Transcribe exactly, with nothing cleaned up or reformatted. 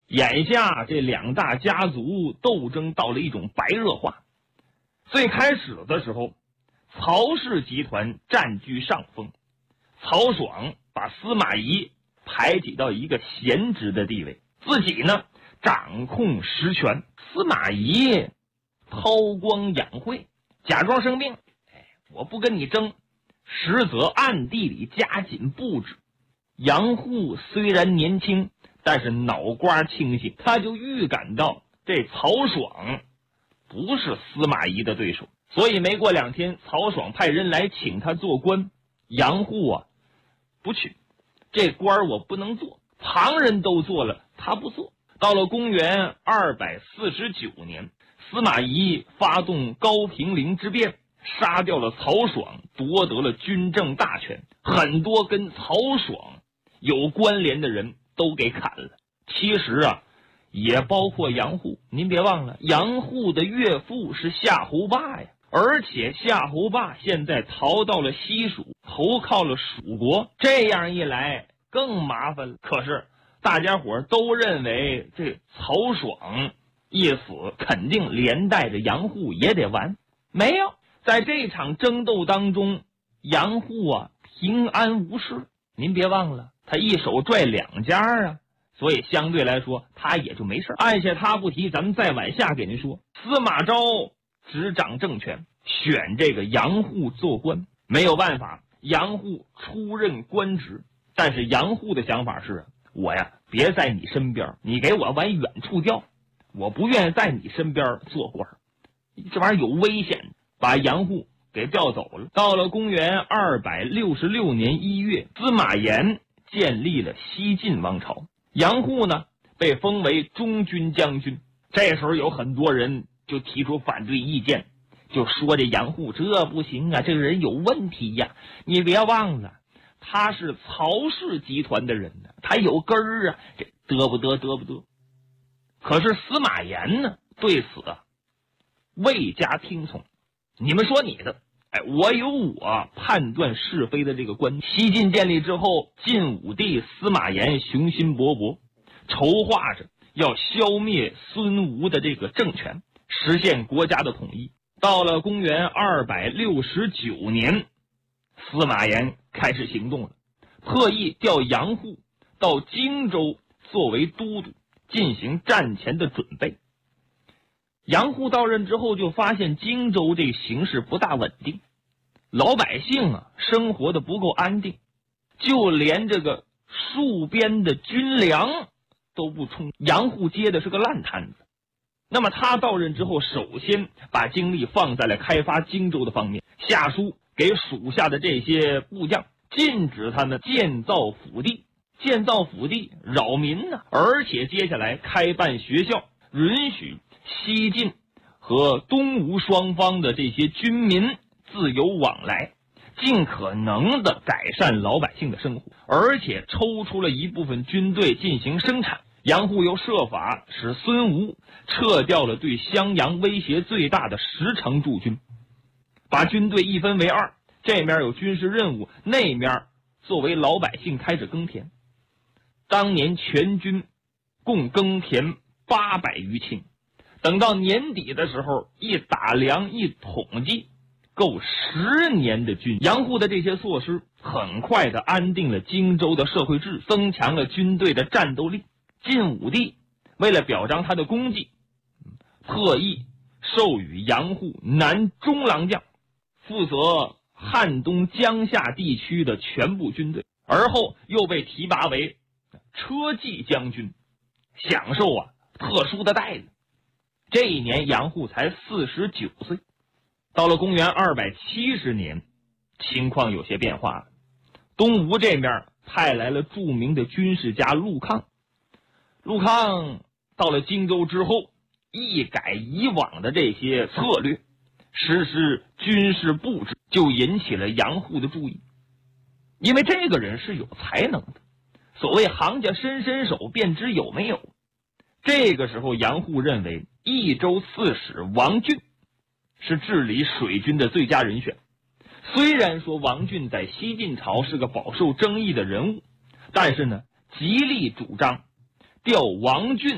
眼下这两大家族斗争到了一种白热化。最开始的时候，曹氏集团占据上风，曹爽把司马懿排挤到一个闲职的地位，自己呢掌控实权。司马懿韬光养晦，假装生病，哎，我不跟你争，实则暗地里加紧布置。杨户虽然年轻，但是脑瓜清醒，他就预感到这曹爽不是司马懿的对手，所以没过两天，曹爽派人来请他做官。杨户啊不去，这官我不能做，旁人都做了，他不做。到了公元二百四十九年，司马懿发动高平陵之变，杀掉了曹爽，夺得了军政大权，很多跟曹爽有关联的人都给砍了。其实啊也包括杨户，您别忘了，杨户的岳父是夏侯霸呀，而且夏侯霸现在逃到了西蜀，投靠了蜀国，这样一来更麻烦了。可是大家伙都认为这曹爽一死，肯定连带着杨户也得完。没有，在这场争斗当中，杨户啊平安无事。您别忘了，他一手拽两家啊，所以相对来说他也就没事。按下他不提，咱们再往下给您说。司马昭执掌政权，选这个杨户做官，没有办法，杨户出任官职。但是杨户的想法是，我呀别在你身边，你给我往远处调，我不愿意在你身边做官，这玩意儿有危险，把杨户给调走了。到了公元二百六十六年一月，司马炎建立了西晋王朝，杨户呢被封为中军将军。这时候有很多人就提出反对意见，就说这杨户这不行啊，这个人有问题呀。你别忘了，他是曹氏集团的人呢，他有根儿啊，这得不得得不得。可是司马炎呢对此啊未加听从。你们说你的，哎，我有我判断是非的这个观念。西晋建立之后，晋武帝司马炎雄心勃勃，筹划着要消灭孙吴的这个政权，实现国家的统一。到了公元二百六十九年，司马炎开始行动了，特意调杨户到荆州作为都督，进行战前的准备。杨户到任之后，就发现荆州这形势不大稳定，老百姓啊生活的不够安定，就连这个戍边的军粮都不充，杨户接的是个烂摊子。那么他到任之后，首先把精力放在了开发荆州的方面，下书给属下的这些部将，禁止他们建造府地，建造府地扰民呢、啊，而且接下来开办学校，允许西晋和东吴双方的这些军民自由往来，尽可能的改善老百姓的生活，而且抽出了一部分军队进行生产。杨户又设法使孙吴撤掉了对襄阳威胁最大的十城驻军，把军队一分为二，这面有军事任务，那面作为老百姓开始耕田。当年全军共耕田八百余顷，等到年底的时候一打量一统计，够十年的军。杨户的这些措施很快的安定了荆州的社会秩序，增强了军队的战斗力。晋武帝为了表彰他的功绩，特意授予杨户南中郎将，负责汉东江夏地区的全部军队，而后又被提拔为车骑将军，享受啊特殊的待遇。这一年杨户才四十九岁。到了公元二百七十年，情况有些变化了。东吴这面派来了著名的军事家陆抗。陆抗到了荆州之后，一改以往的这些策略，实施军事布置，就引起了杨户的注意。因为这个人是有才能的，所谓行家伸伸手便知有没有。这个时候杨户认为益州刺史王浚是治理水军的最佳人选。虽然说王浚在西晋朝是个饱受争议的人物，但是呢极力主张调王浚